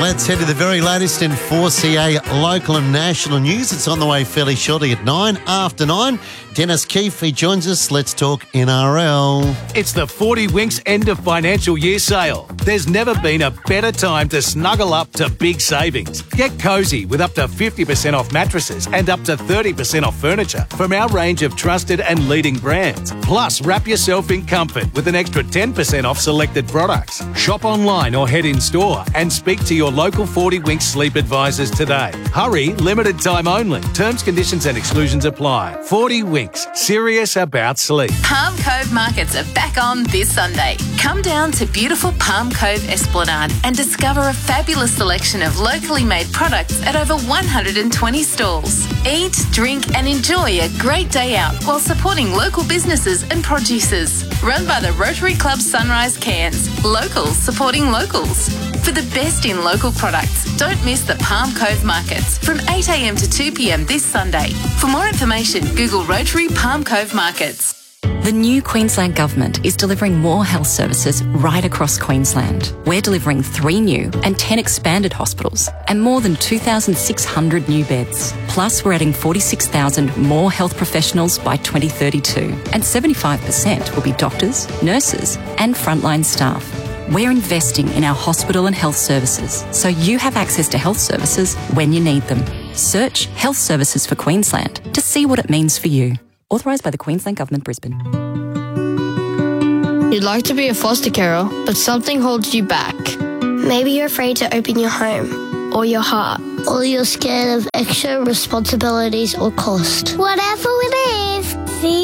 Let's head to the very latest in 4CA local and national news. It's on the way fairly shortly at 9 after 9. Dennis Keefe, he joins us. Let's talk NRL. It's the 40 Winks end of financial year sale. There's never been a better time to snuggle up to big savings. Get cosy with up to 50% off mattresses and up to 30% off furniture from our range of trusted and leading brands. Plus, wrap yourself in comfort with an extra 10% off selected products. Shop online or head in store and speak to your local 40 Winks sleep advisors today. Hurry, limited time only. Terms, conditions and exclusions apply. 40 Winks, serious about sleep. Palm Cove Markets are back on this Sunday. Come down to beautiful Palm Cove Esplanade and discover a fabulous selection of locally made products at over 120 stalls. Eat, drink and enjoy a great day out while supporting local businesses and producers. Run by the Rotary Club Sunrise Cairns. Locals supporting locals. For the best in local products, don't miss the Palm Cove Markets from 8 a.m. to 2 p.m. this Sunday. For more information, Google Rotary Palm Cove Markets. The new Queensland Government is delivering more health services right across Queensland. We're delivering 3 new and 10 expanded hospitals and more than 2,600 new beds. Plus, we're adding 46,000 more health professionals by 2032, and 75% will be doctors, nurses and frontline staff. We're investing in our hospital and health services so you have access to health services when you need them. Search Health Services for Queensland to see what it means for you. Authorised by the Queensland Government, Brisbane. You'd like to be a foster carer, but something holds you back. Maybe you're afraid to open your home or your heart, or you're scared of extra responsibilities or cost. Whatever it is,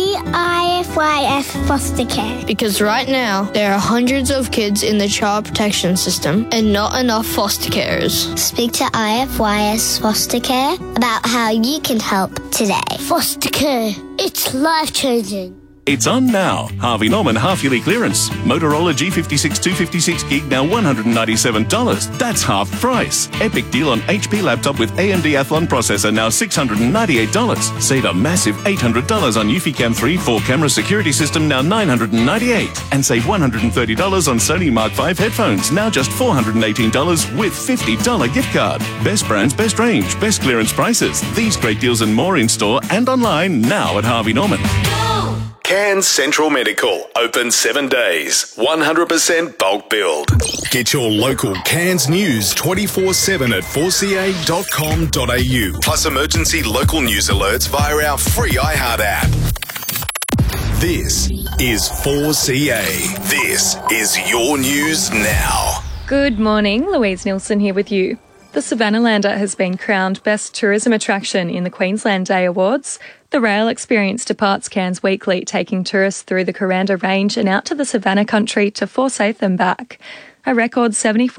CIFYS Foster Care. Because right now, there are hundreds of kids in the child protection system and not enough foster carers. Speak to IFYS Foster Care about how you can help today. Foster Care, it's life-changing. It's on now. Harvey Norman half-yearly clearance. Motorola G56 256 gig now $197. That's half price. Epic deal on HP laptop with AMD Athlon processor now $698. Save a massive $800 on Eufy-Cam 3 4-camera security system now $998. And save $130 on Sony Mark V headphones now just $418 with $50 gift card. Best brands, best range, best clearance prices. These great deals and more in store and online now at Harvey Norman. Cairns Central Medical, open 7 days, 100% bulk build. Get your local Cairns news 24/7 at 4ca.com.au. Plus emergency local news alerts via our free iHeart app. This is 4CA. This is your news now. Good morning, Louise Nilsson here with you. The Savannalander has been crowned Best Tourism Attraction in the Queensland Day Awards. The rail experience departs Cairns weekly, taking tourists through the Kuranda Range and out to the Savannah country to forsake them back. A record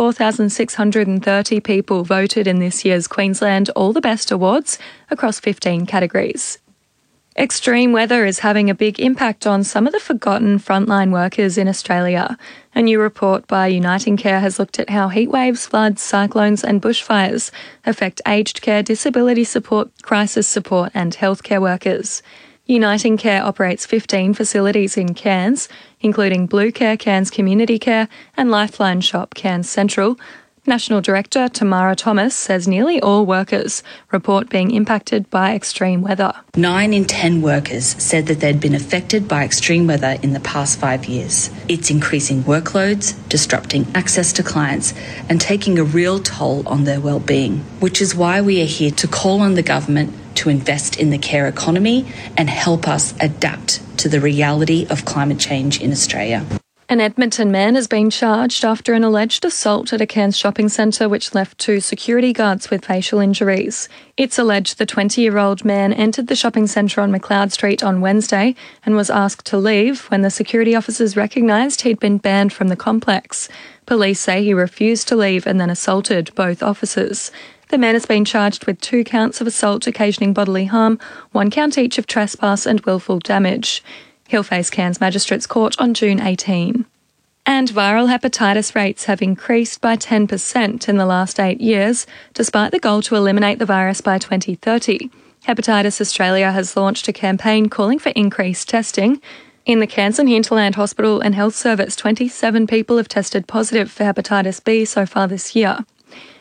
74,630 people voted in this year's Queensland All the Best Awards across 15 categories. Extreme weather is having a big impact on some of the forgotten frontline workers in Australia. A new report by Uniting Care has looked at how heatwaves, floods, cyclones and bushfires affect aged care, disability support, crisis support and healthcare workers. Uniting Care operates 15 facilities in Cairns, including Blue Care Cairns Community Care and Lifeline Shop Cairns Central. National Director Tamara Thomas says nearly all workers report being impacted by extreme weather. 9 in 10 workers said that they'd been affected by extreme weather in the past 5 years. It's increasing workloads, disrupting access to clients, and taking a real toll on their well-being, which is why we are here to call on the government to invest in the care economy and help us adapt to the reality of climate change in Australia. An Edmonton man has been charged after an alleged assault at a Cairns shopping centre which left 2 security guards with facial injuries. It's alleged the 20-year-old man entered the shopping centre on McLeod Street on Wednesday and was asked to leave when the security officers recognised he'd been banned from the complex. Police say he refused to leave and then assaulted both officers. The man has been charged with 2 counts of assault occasioning bodily harm, 1 count each of trespass and willful damage. He'll face Cairns Magistrates Court on June 18. And viral hepatitis rates have increased by 10% in the last 8 years, despite the goal to eliminate the virus by 2030. Hepatitis Australia has launched a campaign calling for increased testing. In the Cairns and Hinterland Hospital and Health Service, 27 people have tested positive for hepatitis B so far this year.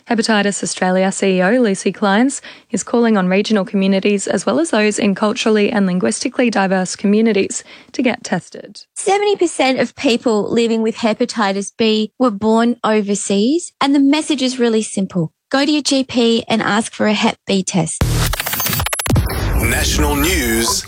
Hepatitis Australia CEO Lucy Clines is calling on regional communities as well as those in culturally and linguistically diverse communities to get tested. 70% of people living with hepatitis B were born overseas, and the message is really simple. Go to your GP and ask for a Hep B test. National news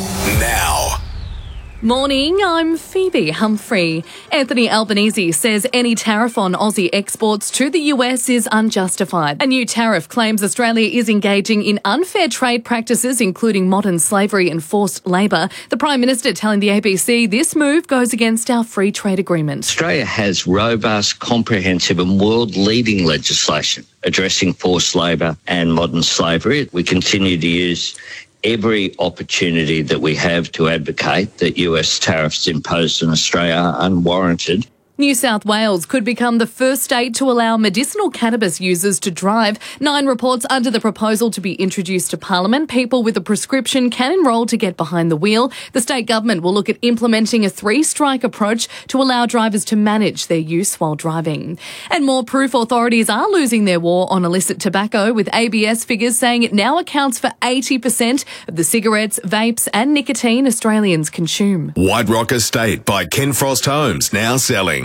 now. Morning, I'm Phoebe Humphrey. Anthony Albanese says any tariff on Aussie exports to the US is unjustified. A new tariff claims Australia is engaging in unfair trade practices, including modern slavery and forced labour. The Prime Minister telling the ABC this move goes against our free trade agreement. Australia has robust, comprehensive and world-leading legislation addressing forced labour and modern slavery. We continue to use every opportunity that we have to advocate that US tariffs imposed on Australia are unwarranted. New South Wales could become the first state to allow medicinal cannabis users to drive. 9 reports under the proposal to be introduced to Parliament. People with a prescription can enrol to get behind the wheel. The state government will look at implementing a 3-strike approach to allow drivers to manage their use while driving. And more proof authorities are losing their war on illicit tobacco, with ABS figures saying it now accounts for 80% of the cigarettes, vapes and nicotine Australians consume. White Rock Estate by Ken Frost Homes, now selling.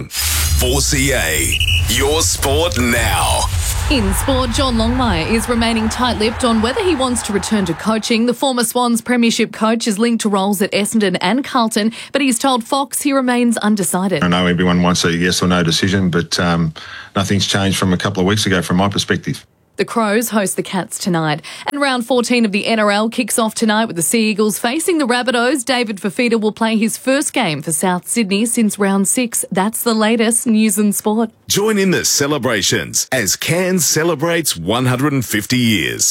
4CA, your sport now. In sport, John Longmire is remaining tight-lipped on whether he wants to return to coaching. The former Swans premiership coach is linked to roles at Essendon and Carlton, but he's told Fox he remains undecided. I know everyone wants a yes or no decision, but nothing's changed from a couple of weeks ago from my perspective. The Crows host the Cats tonight. And round 14 of the NRL kicks off tonight with the Sea Eagles facing the Rabbitohs. David Fifita will play his first game for South Sydney since round 6. That's the latest news and sport. Join in the celebrations as Cairns celebrates 150 years.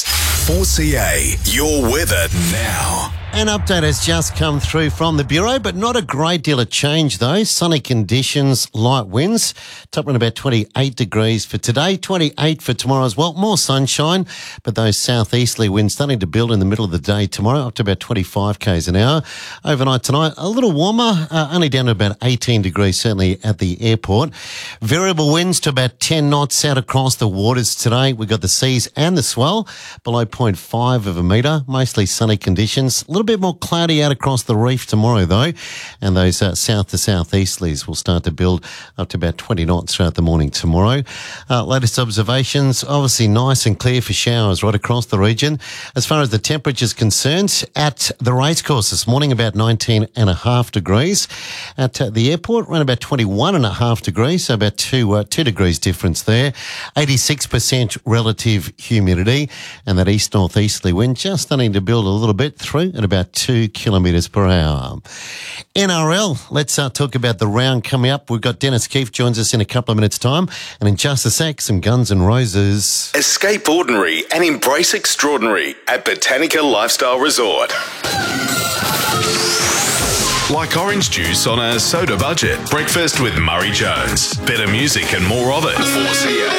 4CA, your weather now. An update has just come through from the Bureau, but not a great deal of change though. Sunny conditions, light winds, topping about 28 degrees for today, 28 for tomorrow as well. More sunshine, but those southeasterly winds starting to build in the middle of the day tomorrow, up to about 25 k's an hour. Overnight tonight, a little warmer, only down to about 18 degrees, certainly at the airport. Variable winds to about 10 knots out across the waters today. We've got the seas and the swell below 0.5 of a metre, mostly sunny conditions. A little bit more cloudy out across the reef tomorrow though, and those south to southeasterlies will start to build up to about 20 knots throughout the morning tomorrow. Latest observations, obviously nice and clear for showers right across the region. As far as the temperature's concerned, at the racecourse this morning about 19.5 degrees. At the airport around about 21.5 degrees, so about 2 degrees difference there. 86% relative humidity, and that east-northeasterly wind just starting to build a little bit through at about 2 kilometres per hour. NRL, let's talk about the round coming up. We've got Dennis Keefe joins us in a couple of minutes' time, and in just a sec, some Guns N' Roses. Escape ordinary and embrace extraordinary at Botanica Lifestyle Resort. Like orange juice on a soda budget. Breakfast with Murray Jones. Better music and more of it. 4CA.